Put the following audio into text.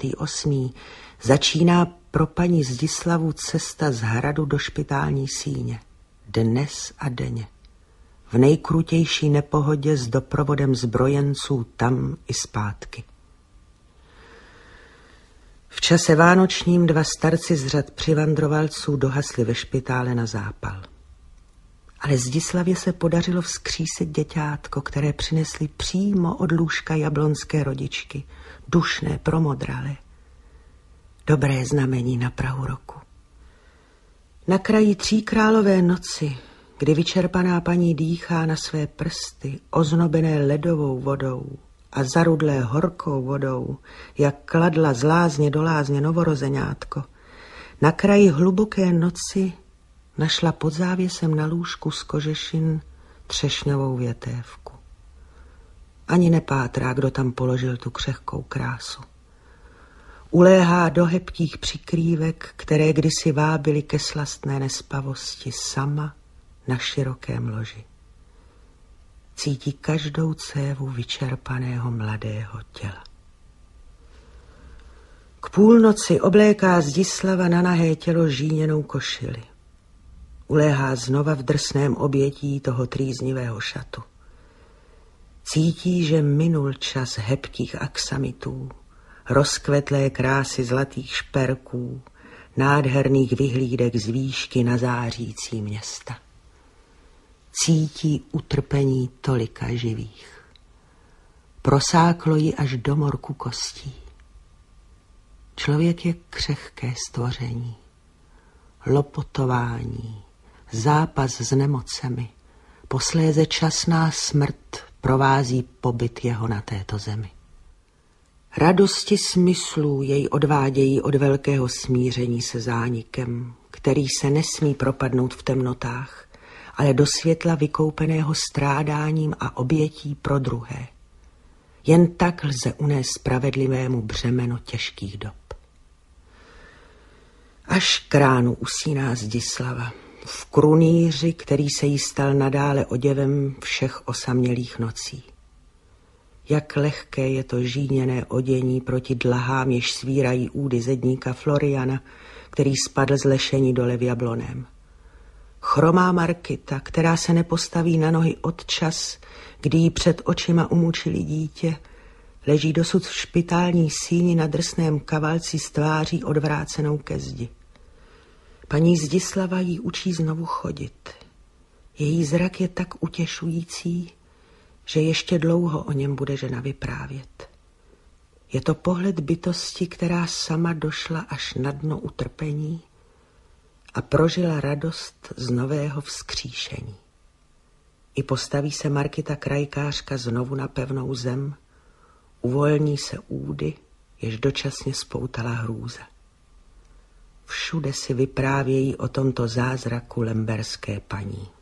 28. začíná pro paní Zdislavu cesta z hradu do špitální síně. Dnes a denně. V nejkrutější nepohodě s doprovodem zbrojenců tam i zpátky. V čase vánočním 2 starci z řad přivandrovalců dohasli ve špitále na zápal. Ale Zdislavě se podařilo vzkřísit děťátko, které přinesli přímo od lůžka jablonské rodičky, dušné, promodralé. Dobré znamení na prahu roku. Na kraji Tříkrálové noci, kdy vyčerpaná paní dýchá na své prsty, oznobené ledovou vodou a zarudlé horkou vodou, jak kladla z lázně do lázně novorozeňátko, na kraji hluboké noci našla pod závěsem na lůžku z kožešin třešňovou větévku. Ani nepátrá, kdo tam položil tu křehkou krásu. Uléhá do hebkých přikrývek, které kdysi vábily ke slastné nespavosti, sama na širokém loži. Cítí každou cévu vyčerpaného mladého těla. K půlnoci obléká Zdislava na nahé tělo žíněnou košili. Uléhá znova v drsném obětí toho trýznivého šatu. Cítí, že minul čas hebkých aksamitů, rozkvetlé krásy zlatých šperků, nádherných vyhlídek z výšky na zářící města. Cítí utrpení tolika živých. Prosáklo ji až do morku kostí. Člověk je křehké stvoření, lopotování, zápas s nemocemi, posléze časná smrt provází pobyt jeho na této zemi. Radosti smyslů jej odvádějí od velkého smíření se zánikem, který se nesmí propadnout v temnotách, ale do světla vykoupeného strádáním a obětí pro druhé. Jen tak lze unést spravedlivému břemeno těžkých dob. Až k ránu usíná Zdislava, v krunýři, který se jí stal nadále oděvem všech osamělých nocí. Jak lehké je to žíněné odění proti dlahám, jež svírají údy zedníka Floriana, který spadl z lešení dole v Jabloném. Chromá Markita, která se nepostaví na nohy od čas, kdy jí před očima umučili dítě, leží dosud v špitální síni na drsném kavalci s tváří odvrácenou ke zdi. Paní Zdislava jí učí znovu chodit. Její zrak je tak utěšující, že ještě dlouho o něm bude žena vyprávět. Je to pohled bytosti, která sama došla až na dno utrpení a prožila radost z nového vzkříšení. I postaví se Markita krajkářka znovu na pevnou zem, uvolní se údy, jež dočasně spoutala hrůza. Všude si vyprávějí o tomto zázraku lemberské paní.